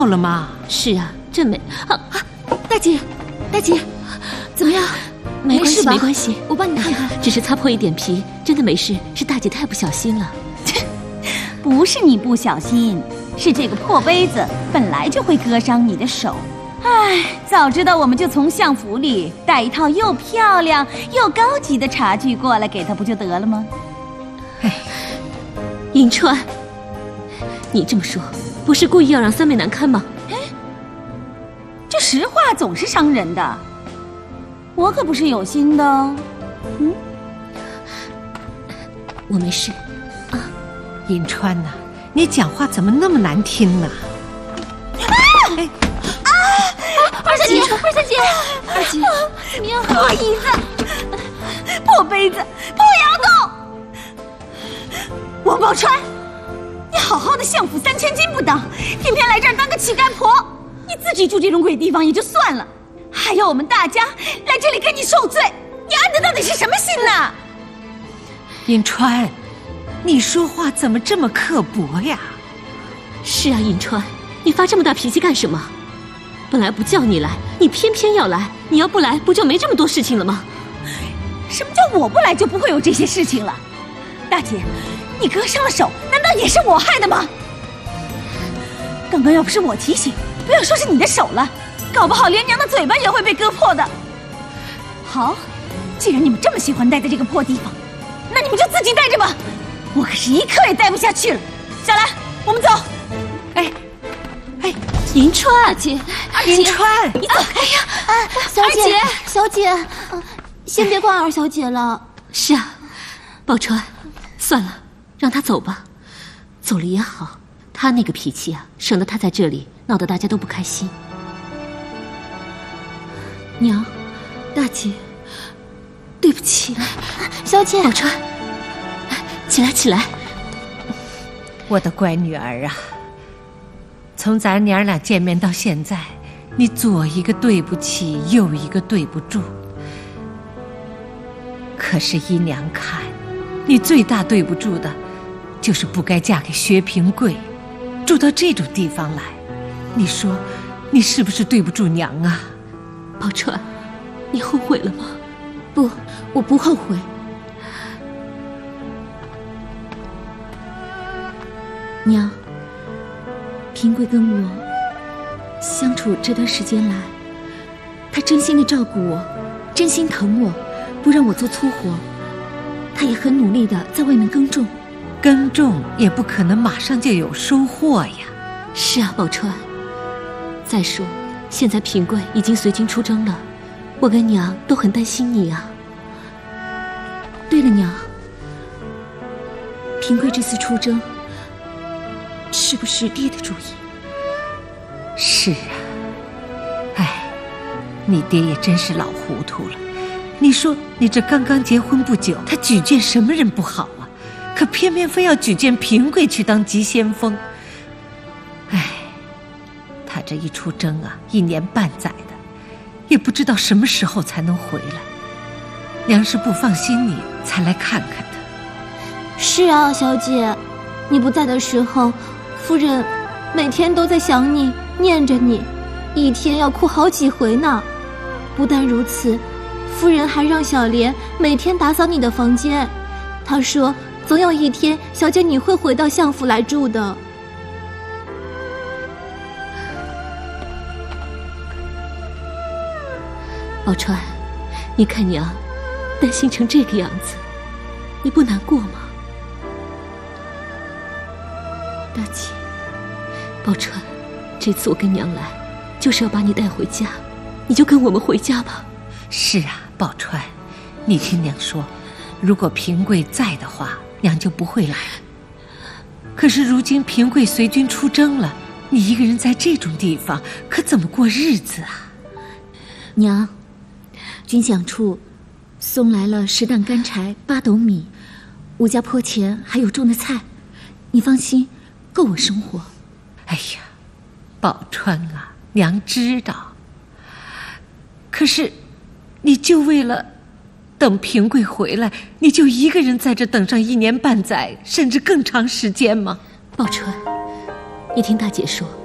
到了吗？ 是啊，真美。 大姐，怎么样？ 没事吧？ 没关系，我帮你看看。 只是擦破一点皮，真的没事。是大姐太不小心了。 不是你不小心，是这个破杯子本来就会割伤你的手。唉，早知道我们就从相府里带一套又漂亮又高级的茶具过来给他不就得了吗？ 哎，银川，你这么说，不是故意要让三妹难堪吗？ 哎，这实话总是伤人的，我可不是有心的哦。 我没事。 银川呐，你讲话怎么那么难听呢？ 二小姐，二姐， 你要破椅子，破杯子，破窑洞。王宝钏，你好好的相府3000金不当，偏偏来这儿当个乞丐婆。你自己住这种鬼地方也就算了，还要我们大家来这里跟你受罪，你安的到底是什么心呢？ 银川，你说话怎么这么刻薄呀？ 是啊，银川，你发这么大脾气干什么？本来不叫你来，你偏偏要来。你要不来，不就没这么多事情了吗？ 什么叫我不来就不会有这些事情了？大姐，你割伤了手，难道也是我害的吗？刚刚要不是我提醒，不要说是你的手了，搞不好连娘的嘴巴也会被割破的。好，既然你们这么喜欢待在这个破地方，那你们就自己待着吧，我可是一刻也待不下去了。小兰，我们走。 银川， 二姐， 银川， 你走开呀！小姐，先别管二小姐了。 是啊，宝钏，算了，让她走吧，走了也好。她那个脾气啊，省得她在这里闹得大家都不开心。娘， 大姐，对不起， 小姐，宝钏，起来。 我的乖女儿啊，从咱娘俩见面到现在，你左一个对不起，右一个对不住。可是依娘看，你最大对不住的，就是不该嫁给薛平贵，住到这种地方来。你说，你是不是对不住娘啊？ 宝钏，你后悔了吗？ 不，我不后悔。娘，平贵跟我相处这段时间来，他真心的照顾我，真心疼我，不让我做粗活。他也很努力的在外面耕种， 耕种也不可能马上就有收获呀。 是啊，宝钏。再说，现在平贵已经随军出征了，我跟娘都很担心你啊。 对了，娘，平贵这次出征，是不是爹的主意？ 是啊，哎，你爹也真是老糊涂了。你说你这刚刚结婚不久，他举荐什么人不好啊？可偏偏非要举荐平贵去当急先锋。哎，他这一出征啊，1年半载的，也不知道什么时候才能回来。娘是不放心你，才来看看他。 是啊，小姐，你不在的时候，夫人每天都在想你，念着你，一天要哭好几回呢。不但如此，夫人还让小莲每天打扫你的房间。她说，总有一天，小姐你会回到相府来住的。 宝钏，你看娘担心成这个样子，你不难过吗？ 大姐， 宝钏，这次我跟娘来，就是要把你带回家，你就跟我们回家吧。 是啊，宝钏，你听娘说，如果平贵在的话，娘就不会来。可是如今平贵随军出征了，你一个人在这种地方，可怎么过日子啊？ 娘，军饷处送来了10担干柴、8斗米，5家坡前还有种的菜，你放心，够我生活。 哎呀，宝钏啊，娘知道。可是，你就为了等平贵回来，你就一个人在这等上1年半载，甚至更长时间吗？ 宝钏，你听大姐说，